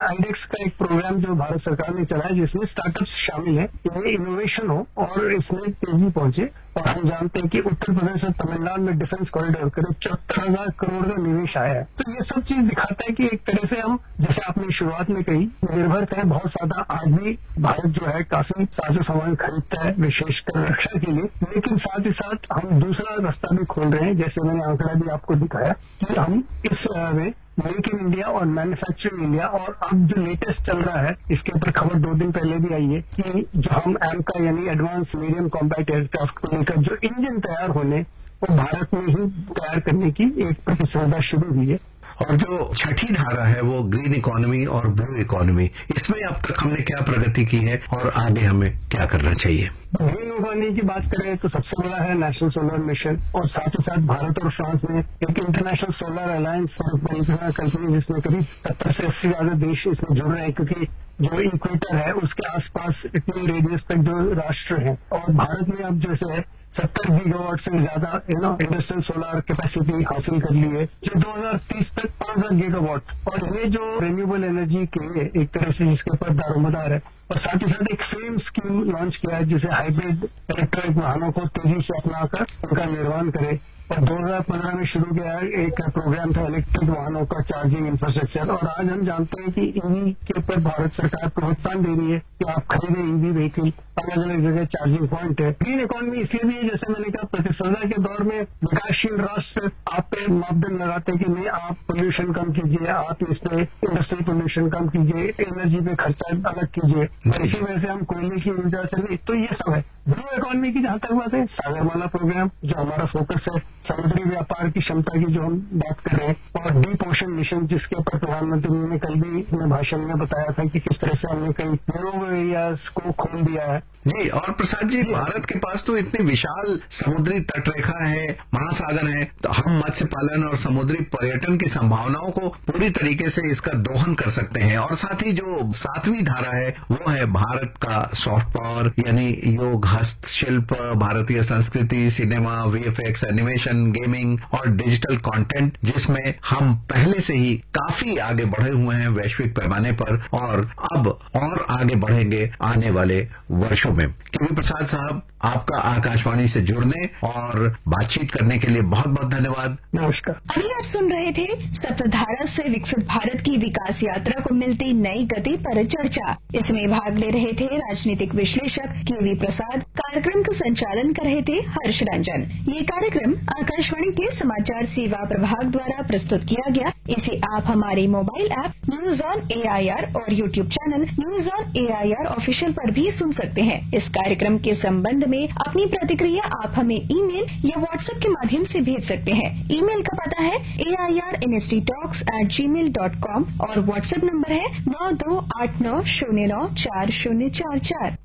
IDEX का एक programme जो भारत सरकार ने चलाया जिसमें स्टार्टअप्स शामिल है, ये इनोवेशन हो और इसमें तेजी पहुंचे। और हम जानते हैं कि उत्तर प्रदेश और तमिलनाडु में डिफेंस कॉरिडोर करीब 74,000 करोड़ का निवेश आया है। तो ये सब चीज दिखाता है कि एक तरह से हम, जैसे आपने शुरुआत में कही, निर्भर है बहुत ज्यादा। आज भी भारत जो है काफी साजो सामान खरीदता है विशेषकर रक्षा के लिए, लेकिन साथ ही साथ हम दूसरा रास्ता भी खोल रहे हैं। जैसे मैंने आंकड़ा भी आपको दिखाया कि हम इस में मेक इन इंडिया और मैन्युफैक्चरिंग इंडिया, और अब जो लेटेस्ट चल रहा है इसके ऊपर खबर 2 दिन पहले भी आई है कि जो हम एमका यानी एडवांस मीडियम कॉम्बैट एयरक्राफ्ट को लेकर जो इंजन तैयार होने वो भारत में ही तैयार करने की एक प्रतिस्पर्धा शुरू हुई है। और जो छठी धारा है वो ग्रीन इकोनॉमी और ब्लू इकोनॉमी, इसमें अब तक हमने क्या प्रगति की है और आगे हमें क्या करना चाहिए? ग्रीन इकोनॉमी की बात करें तो सबसे बड़ा है नेशनल सोलर मिशन, और साथ ही साथ भारत और फ्रांस ने एक इंटरनेशनल सोलर अलायंस कंपनी जिसमें करीब 70 से 80 ज्यादा देश इसमें जुड़ रहे हैं, क्योंकि जो इक्वेटर है उसके आसपास इतने रेडियस तक जो राष्ट्र हैं, और भारत में अब जैसे 70 गीगावाट से ज्यादा इंडस्ट्रियल सोलर कैपेसिटी हासिल कर ली है, जो 2030 तक 5,000 गीगावाट, और ये जो रिन्यूएबल एनर्जी के लिए एक तरह से जिसके ऊपर दारोमदार है। और साथ ही साथ एक फेम स्कीम लॉन्च किया है जिसे हाइब्रिड इलेक्ट्रिक वाहनों को तेजी से अपनाकर उनका निर्माण करे। और 2015 में शुरू किया एक प्रोग्राम था इलेक्ट्रिक वाहनों का चार्जिंग इंफ्रास्ट्रक्चर, और आज हम जानते हैं कि ईवी के ऊपर भारत सरकार प्रोत्साहन दे रही है कि आप खरीदें ईवी व्हीकल, अलग अलग जगह चार्जिंग पॉइंट है। ग्रीन इकोनॉमी इसलिए भी है, जैसे मैंने कहा, प्रतिस्पर्धा के दौर में विकासशील राष्ट्र आप पे मापदंड लगाते कि नहीं आप पोल्यूशन कम कीजिए, आप इस पे इंडस्ट्रियल पोल्यूशन कम कीजिए, एनर्जी पे खर्चा अलग कीजिए, और इसी वजह से हम कोयले की ऊर्जा चले। तो ये सब है। ब्लू इकोनॉमी की जहां तक बात है, सागरमाला प्रोग्राम जो हमारा फोकस है, समुद्री व्यापार की क्षमता की जो हम बात कर रहे हैं, और डीप ओशन मिशन जिसके ऊपर प्रधानमंत्री ने कल भी अपने भाषण में बताया था कि किस तरह से हमने कई लो एरियाज को खोल दिया है। जी, और प्रसाद जी, भारत के पास तो इतनी विशाल समुद्री तटरेखा है, महासागर है, तो हम मत्स्य पालन और समुद्री पर्यटन की संभावनाओं को पूरी तरीके से इसका दोहन कर सकते हैं। और साथ ही जो 7वीं धारा है वो है भारत का सॉफ्ट पावर, यानी योग, हस्तशिल्प, भारतीय संस्कृति, सिनेमा, वीएफएक्स, एनिमेशन, गेमिंग और डिजिटल कंटेंट, जिसमें हम पहले से ही काफी आगे बढ़े हुए हैं वैश्विक पैमाने पर, और अब और आगे बढ़ेंगे आने वाले वर्षों में। केवी प्रसाद साहब, आपका आकाशवाणी से जुड़ने और बातचीत करने के लिए बहुत बहुत धन्यवाद। नमस्कार। अभी आप सुन रहे थे सप्तधारा से विकसित भारत की विकास यात्रा को मिलती नई गति पर चर्चा। इसमें भाग ले रहे थे राजनीतिक विश्लेषक केवी प्रसाद। कार्यक्रम का संचालन कर रहे थे हर्ष रंजन। ये कार्यक्रम आकाशवाणी के समाचार सेवा प्रभाग द्वारा प्रस्तुत किया गया। इसे आप हमारे mobile app news on AIR और YouTube channel news on AIR official पर भी सुन सकते हैं। इस कार्यक्रम के संबंध में अपनी प्रतिक्रिया आप हमें ईमेल या व्हाट्सएप के माध्यम से भेज सकते हैं। ईमेल का पता है AIRNSTtalks@gmail.com और व्हाट्सएप नंबर है 9289094044।